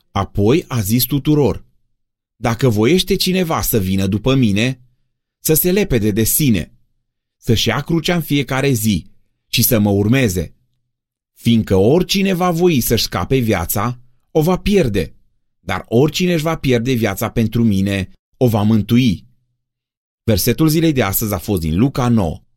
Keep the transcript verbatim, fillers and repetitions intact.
Apoi a zis tuturor: dacă voiește cineva să vină după mine, să se lepede de sine, să-și ia crucea în fiecare zi și să mă urmeze. Fiindcă oricine va voi să-și scape viața, o va pierde, dar oricine își va pierde viața pentru mine, o va mântui. Versetul zilei de astăzi a fost din Luca nouă.